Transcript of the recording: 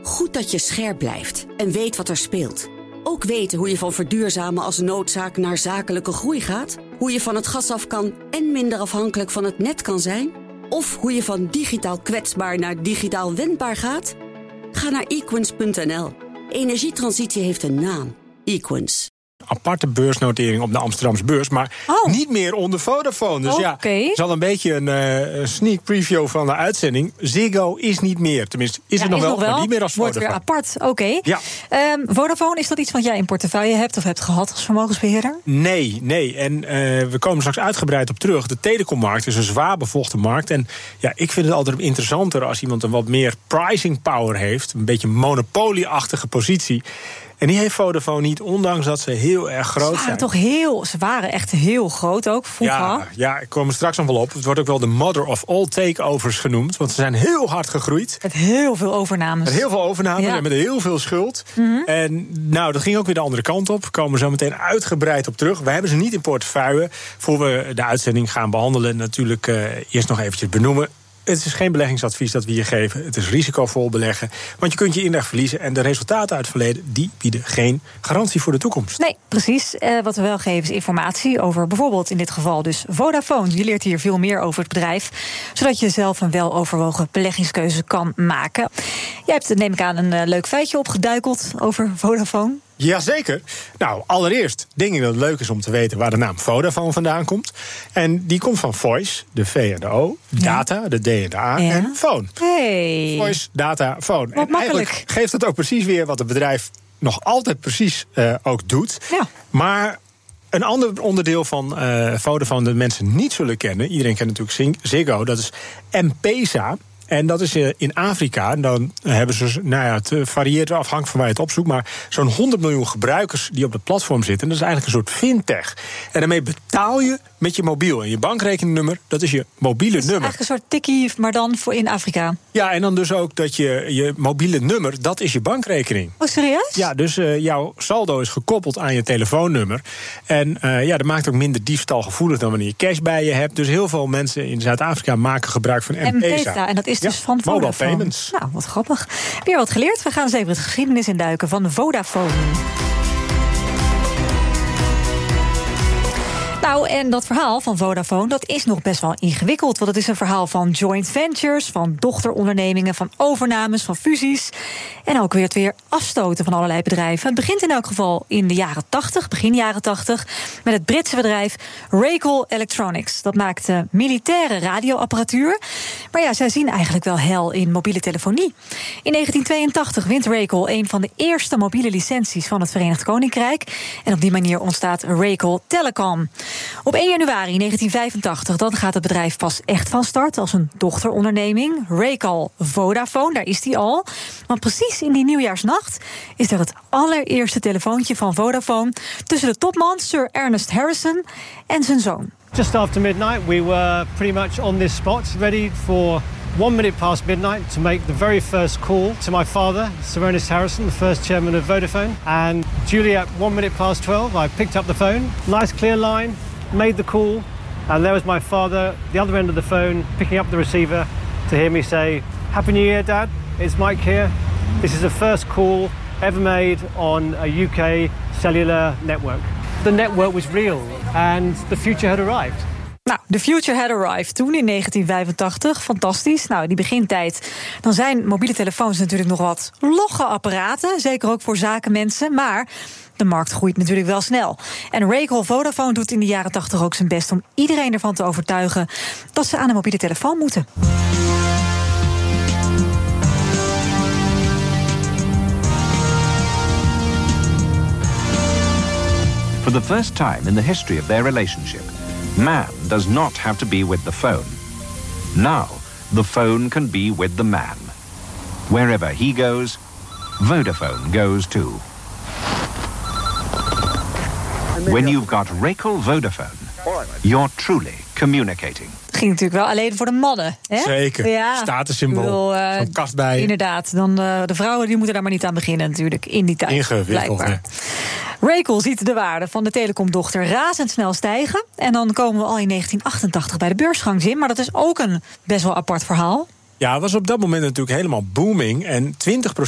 Goed dat je scherp blijft en weet wat er speelt. Ook weten hoe je van verduurzamen als noodzaak naar zakelijke groei gaat. Hoe je van het gas af kan en minder afhankelijk van het net kan zijn. Of hoe je van digitaal kwetsbaar naar digitaal wendbaar gaat. Ga naar equins.nl. Energietransitie heeft een naam. Equins. Aparte beursnotering op de Amsterdamse beurs, maar niet meer onder Vodafone. Dus het is al een beetje een sneak preview van de uitzending. Ziggo is niet meer. Tenminste, is het nog wel, maar niet meer als Vodafone. Wordt weer apart, Ja. Vodafone, is dat iets wat jij in portefeuille hebt of hebt gehad als vermogensbeheerder? Nee. En we komen straks uitgebreid op terug. De telecommarkt is een zwaar bevochten markt. En ja, ik vind het altijd interessanter als iemand een wat meer pricing power heeft. Een beetje monopolieachtige positie. En die heeft Vodafone niet, ondanks dat ze heel erg groot zijn. Ze waren echt heel groot ook, vroeger. Ja, ik kom er straks nog wel op. Het wordt ook wel de mother of all takeovers genoemd. Want ze zijn heel hard gegroeid. Met heel veel overnames. En met heel veel schuld. Mm-hmm. En dat ging ook weer de andere kant op. Komen we zo meteen uitgebreid op terug. We hebben ze niet in portefeuille. Voor we de uitzending gaan behandelen, natuurlijk eerst nog eventjes benoemen. Het is geen beleggingsadvies dat we hier geven. Het is risicovol beleggen. Want je kunt je inleg verliezen. En de resultaten uit het verleden, die bieden geen garantie voor de toekomst. Nee, precies. Wat we wel geven is informatie over bijvoorbeeld in dit geval dus Vodafone. Je leert hier veel meer over het bedrijf. Zodat je zelf een weloverwogen beleggingskeuze kan maken. Jij hebt, neem ik aan, een leuk feitje opgeduikeld over Vodafone. Jazeker. Allereerst denk ik dat het leuk is om te weten waar de naam Vodafone vandaan komt. En die komt van voice, de V en de O, data, de D en de A, en phone. Hey. Voice, data, phone. Wat en eigenlijk geeft het ook precies weer wat het bedrijf nog altijd precies ook doet. Ja. Maar een ander onderdeel van Vodafone dat mensen niet zullen kennen, iedereen kent natuurlijk Ziggo, dat is M-Pesa. En dat is in Afrika. En dan hebben ze, het varieert afhankelijk van waar je het opzoekt, maar zo'n 100 miljoen gebruikers die op het platform zitten. Dat is eigenlijk een soort fintech. En daarmee betaal je met je mobiel. En je bankrekeningnummer, dat is je mobiele nummer. Eigenlijk een soort tikkie, maar dan voor in Afrika. Ja, en dan dus ook dat je mobiele nummer, dat is je bankrekening. Oh, serieus? Ja, dus jouw saldo is gekoppeld aan je telefoonnummer. En dat maakt ook minder diefstalgevoelig dan wanneer je cash bij je hebt. Dus heel veel mensen in Zuid-Afrika maken gebruik van M-Pesa. En dat is dus van Vodafone. Mobile payments. Wat grappig. Weer wat geleerd. We gaan eens even de geschiedenis induiken van Vodafone. En dat verhaal van Vodafone, dat is nog best wel ingewikkeld. Want het is een verhaal van joint ventures, van dochterondernemingen, van overnames, van fusies. En ook weer het weer afstoten van allerlei bedrijven. Het begint in elk geval in de jaren 80, begin jaren 80... met het Britse bedrijf Racal Electronics. Dat maakt militaire radioapparatuur. Maar zij zien eigenlijk wel hel in mobiele telefonie. In 1982 wint Racal een van de eerste mobiele licenties van het Verenigd Koninkrijk. En op die manier ontstaat Racal Telecom. Op 1 januari 1985 dan gaat het bedrijf pas echt van start als een dochteronderneming. Racal Vodafone, daar is die al. Want precies in die nieuwjaarsnacht is er het allereerste telefoontje van Vodafone tussen de topman Sir Ernest Harrison en zijn zoon. Just after midnight, we were pretty much on this spot, ready for 1 minute past midnight to make the very first call to my father, Sir Ernest Harrison, the first chairman of Vodafone. And duly at 1 minute past 12, I picked up the phone, nice clear line, made the call, and there was my father, the other end of the phone, picking up the receiver to hear me say, "Happy New Year, Dad. It's Mike here. This is the first call ever made on a UK cellular network." The network was real and the future had arrived. The future had arrived toen in 1985. Fantastisch. Die begintijd. Dan zijn mobiele telefoons natuurlijk nog wat logge apparaten. Zeker ook voor zakenmensen. Maar de markt groeit natuurlijk wel snel. En Racal Vodafone doet in de jaren 80 ook zijn best om iedereen ervan te overtuigen dat ze aan een mobiele telefoon moeten. For the first time in the history of their relationship, man does not have to be with the phone. Now, the phone can be with the man. Wherever he goes, Vodafone goes too. When you've got Racal Vodafone, you're truly communicating. Het ging natuurlijk wel alleen voor de mannen. Hè? Zeker, statussymbool, zo'n kast bij. Inderdaad, dan de vrouwen die moeten daar maar niet aan beginnen natuurlijk in die tijd. Ingewikkeld, hè? Racal ziet de waarde van de telecomdochter razendsnel stijgen. En dan komen we al in 1988 bij de beursgang in. Maar dat is ook een best wel apart verhaal. Ja, het was op dat moment natuurlijk helemaal booming. En 20%